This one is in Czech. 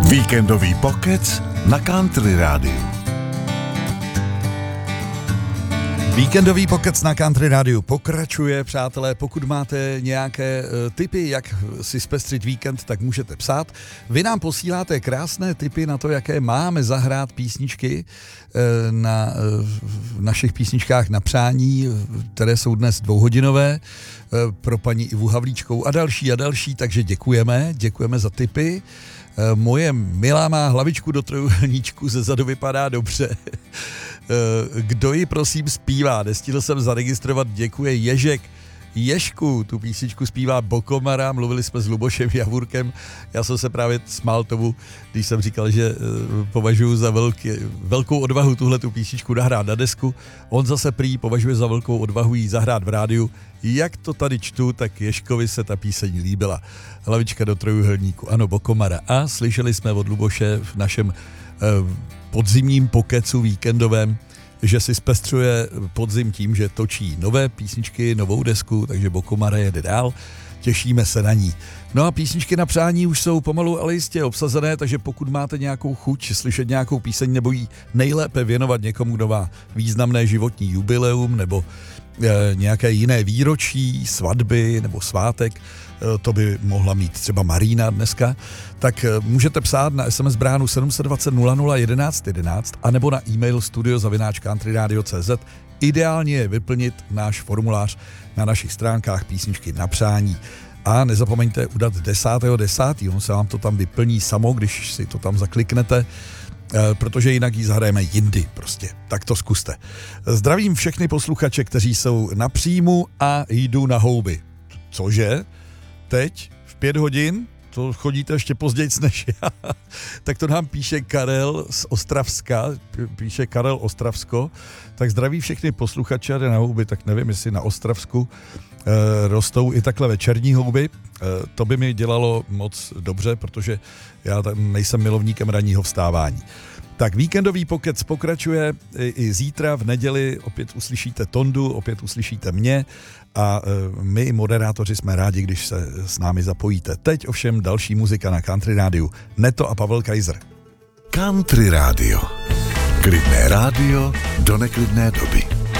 Víkendový pokec na Country Rádiu. Víkendový pokec na Country Rádiu pokračuje, přátelé. Pokud máte nějaké tipy, jak si zpestřit víkend, tak můžete psát. Vy nám posíláte krásné tipy na to, jaké máme zahrát písničky na našich písničkách na přání, které jsou dnes 2hodinové, pro paní Ivu Havlíčkou a další, takže děkujeme za tipy. Moje milá má hlavičku do trojúhelníčku, zezadu vypadá dobře. Kdo ji prosím zpívá? Nestihl jsem zaregistrovat, děkuje Ježek. Ježku, tu písničku zpívá Bokomara, mluvili jsme s Lubošem Javurkem, já jsem se právě smál tomu, když jsem říkal, že považuji za velkou odvahu tuhle tu písničku nahrát na desku, on zase prý považuje za velkou odvahu jí zahrát v rádiu. Jak to tady čtu, tak Ježkovi se ta píseň líbila. Hlavička do trojúhelníku, ano, Bokomara. A slyšeli jsme od Luboše v našem podzimním pokecu víkendovém, že si zpestřuje podzim tím, že točí nové písničky, novou desku, takže Bokomara jede dál, těšíme se na ní. No a písničky na přání už jsou pomalu, ale jistě obsazené, takže pokud máte nějakou chuť slyšet nějakou píseň nebo jí nejlépe věnovat někomu, kdo má významné životní jubileum nebo nějaké jiné výročí, svatby nebo svátek, to by mohla mít třeba Marína dneska, tak můžete psát na SMS bránu 720 00 11 11 anebo na e-mail studio@countryradio.cz. Ideálně je vyplnit náš formulář na našich stránkách písničky na přání. A nezapomeňte udat 10.10. On se vám to tam vyplní samo, když si to tam zakliknete, protože jinak ji zahrajeme jindy prostě. Tak to zkuste. Zdravím všechny posluchače, kteří jsou na příjmu a jdu na houby. Cože? Teď? V 5 hodin? To chodíte ještě později než já. Tak to nám píše Karel z Ostravska, píše Karel Ostravsko. Tak zdraví všechny posluchače na houby, tak nevím, jestli na Ostravsku rostou i takhle večerní houby. To by mi dělalo moc dobře, protože já nejsem milovníkem ranního vstávání. Tak víkendový pokec pokračuje i zítra v neděli, opět uslyšíte Tondu, opět uslyšíte mě a my moderátoři jsme rádi, když se s námi zapojíte. Teď ovšem další muzika na Country Rádiu. Neto a Pavel Kaiser. Country Rádio. Klidné rádio do neklidné doby.